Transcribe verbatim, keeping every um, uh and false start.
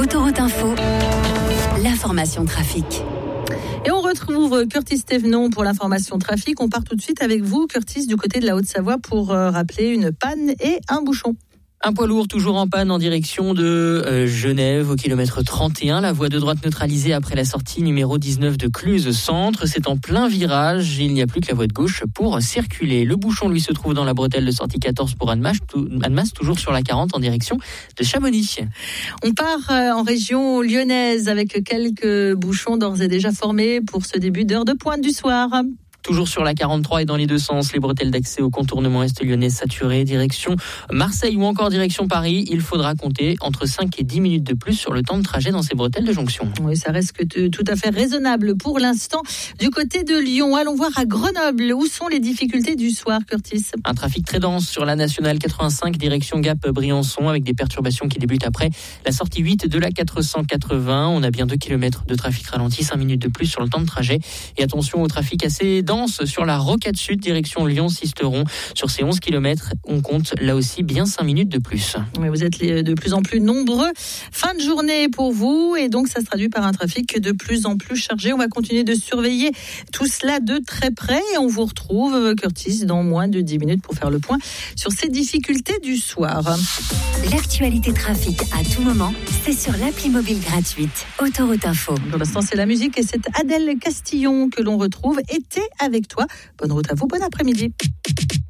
Autoroute Info, l'information trafic. Et on retrouve Curtis Thévenon pour l'information trafic. On part tout de suite avec vous, Curtis, du côté de la Haute-Savoie pour euh, rappeler une panne et un bouchon. Un poids lourd toujours en panne en direction de euh, Genève au kilomètre trente et un. La voie de droite neutralisée après la sortie numéro dix-neuf de Cluse Centre. C'est en plein virage. Il n'y a plus que la voie de gauche pour circuler. Le bouchon, lui, se trouve dans la bretelle de sortie quatorze pour Annemasse, Annemasse toujours sur la quarante en direction de Chamonix. On part euh, en région lyonnaise avec quelques bouchons d'ores et déjà formés pour ce début d'heure de pointe du soir. Toujours sur la quarante-trois et dans les deux sens, les bretelles d'accès au contournement est lyonnais saturées, direction Marseille ou encore direction Paris. Il faudra compter entre cinq et dix minutes de plus sur le temps de trajet dans ces bretelles de jonction. Oui, ça reste que t- tout à fait raisonnable pour l'instant. Du côté de Lyon, allons voir à Grenoble. Où sont les difficultés du soir, Curtis ? Un trafic très dense sur la nationale quatre-vingt-cinq, direction Gap-Briançon, avec des perturbations qui débutent après la sortie huit de la quatre cent quatre-vingts. On a bien deux kilomètres de trafic ralenti, cinq minutes de plus sur le temps de trajet. Et attention au trafic assez dense sur la Rocade Sud, direction Lyon-Sisteron. Sur ces onze kilomètres, on compte là aussi bien cinq minutes de plus. Oui, vous êtes de plus en plus nombreux. Fin de journée pour vous et donc ça se traduit par un trafic de plus en plus chargé. On va continuer de surveiller tout cela de très près et on vous retrouve, Curtis, dans moins de dix minutes pour faire le point sur ces difficultés du soir. L'actualité trafic à tout moment, c'est sur l'appli mobile gratuite Autoroute Info. Pour l'instant, c'est la musique et c'est Adèle Castillon que l'on retrouve. Été avec toi. Bonne route à vous, bon après-midi.